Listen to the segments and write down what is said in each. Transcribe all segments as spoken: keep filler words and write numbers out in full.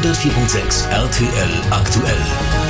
hundertvier Komma sechs R T L aktuell.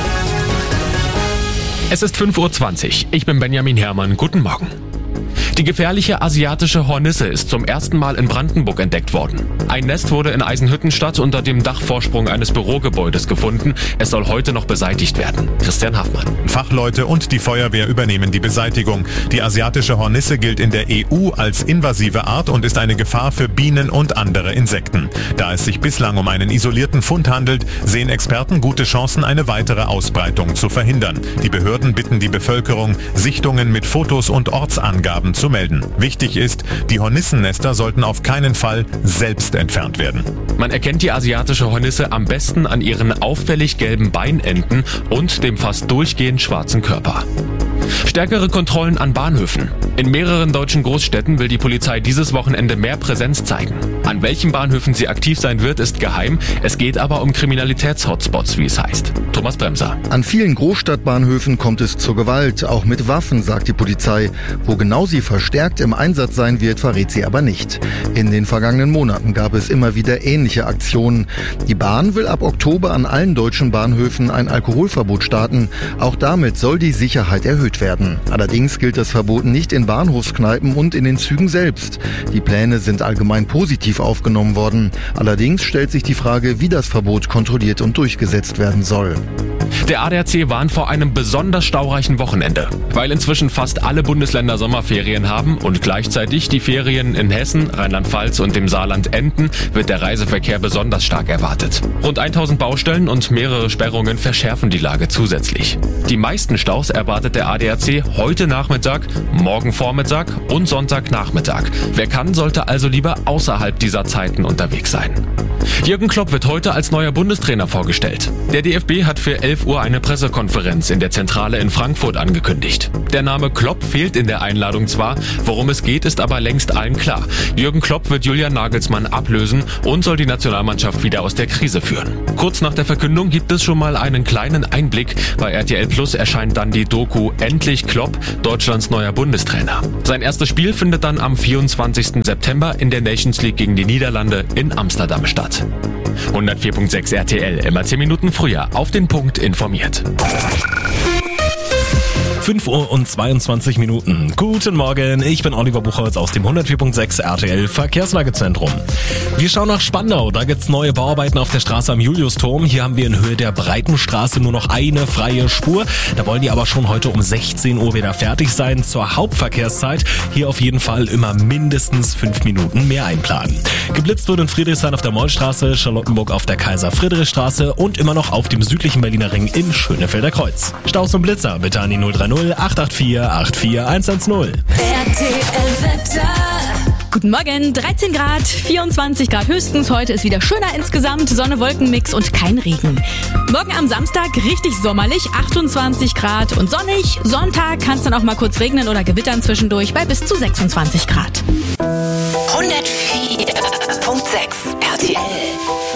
Es ist fünf Uhr zwanzig. Ich bin Benjamin Herrmann. Guten Morgen. Die gefährliche asiatische Hornisse ist zum ersten Mal in Brandenburg entdeckt worden. Ein Nest wurde in Eisenhüttenstadt unter dem Dachvorsprung eines Bürogebäudes gefunden. Es soll heute noch beseitigt werden. Christian Hafmann. Fachleute und die Feuerwehr übernehmen die Beseitigung. Die asiatische Hornisse gilt in der E U als invasive Art und ist eine Gefahr für Bienen und andere Insekten. Da es sich bislang um einen isolierten Fund handelt, sehen Experten gute Chancen, eine weitere Ausbreitung zu verhindern. Die Behörden bitten die Bevölkerung, Sichtungen mit Fotos und Ortsangaben zu melden. Wichtig ist, die Hornissennester sollten auf keinen Fall selbst entfernt werden. Man erkennt die asiatische Hornisse am besten an ihren auffällig gelben Beinenden und dem fast durchgehend schwarzen Körper. Stärkere Kontrollen an Bahnhöfen. In mehreren deutschen Großstädten will die Polizei dieses Wochenende mehr Präsenz zeigen. An welchen Bahnhöfen sie aktiv sein wird, ist geheim. Es geht aber um Kriminalitäts-Hotspots, wie es heißt. Thomas Bremser. An vielen Großstadtbahnhöfen kommt es zur Gewalt, auch mit Waffen, sagt die Polizei. Wo genau sie verstärkt im Einsatz sein wird, verrät sie aber nicht. In den vergangenen Monaten gab es immer wieder ähnliche Aktionen. Die Bahn will ab Oktober an allen deutschen Bahnhöfen ein Alkoholverbot starten. Auch damit soll die Sicherheit erhöht werden. Allerdings gilt das Verbot nicht in Bahnhofskneipen und in den Zügen selbst. Die Pläne sind allgemein positiv aufgenommen worden. Allerdings stellt sich die Frage, wie das Verbot kontrolliert und durchgesetzt werden soll. Der A D A C warnt vor einem besonders staureichen Wochenende. Weil inzwischen fast alle Bundesländer Sommerferien haben und gleichzeitig die Ferien in Hessen, Rheinland-Pfalz und dem Saarland enden, wird der Reiseverkehr besonders stark erwartet. Rund tausend Baustellen und mehrere Sperrungen verschärfen die Lage zusätzlich. Die meisten Staus erwartet der A D A C heute Nachmittag, morgen Vormittag und Sonntagnachmittag. Wer kann, sollte also lieber außerhalb dieser Zeiten unterwegs sein. Jürgen Klopp wird heute als neuer Bundestrainer vorgestellt. Der D F B hat für elf Uhr eine Pressekonferenz in der Zentrale in Frankfurt angekündigt. Der Name Klopp fehlt in der Einladung zwar, worum es geht, ist aber längst allen klar. Jürgen Klopp wird Julian Nagelsmann ablösen und soll die Nationalmannschaft wieder aus der Krise führen. Kurz nach der Verkündung gibt es schon mal einen kleinen Einblick. Bei R T L Plus erscheint dann die Doku Endlich Klopp, Deutschlands neuer Bundestrainer. Sein erstes Spiel findet dann am vierundzwanzigsten September in der Nations League gegen die Niederlande in Amsterdam statt. hundertvier Komma sechs R T L, immer zehn Minuten früher, auf den Punkt informiert. fünf Uhr und zweiundzwanzig Minuten. Guten Morgen, ich bin Oliver Buchholz aus dem hundertvier Komma sechs R T L Verkehrslagezentrum. Wir schauen nach Spandau, da gibt's neue Bauarbeiten auf der Straße am Juliusturm. Hier haben wir in Höhe der Breitenstraße nur noch eine freie Spur. Da wollen die aber schon heute um sechzehn Uhr wieder fertig sein zur Hauptverkehrszeit. Hier auf jeden Fall immer mindestens fünf Minuten mehr einplanen. Geblitzt wird in Friedrichshain auf der Mollstraße, Charlottenburg auf der Kaiser-Friedrich-Straße und immer noch auf dem südlichen Berliner Ring in Schönefelder Kreuz. Staus und Blitzer bitte an die null drei null acht acht vier acht vier eins eins null. R T L-Wetter. Guten Morgen, dreizehn Grad, vierundzwanzig Grad höchstens. Heute ist wieder schöner insgesamt, Sonne-Wolken-Mix und kein Regen. Morgen am Samstag richtig sommerlich, achtundzwanzig Grad und sonnig. Sonntag kann es dann auch mal kurz regnen oder gewittern zwischendurch bei bis zu sechsundzwanzig Grad. hundertvier Komma sechs R T L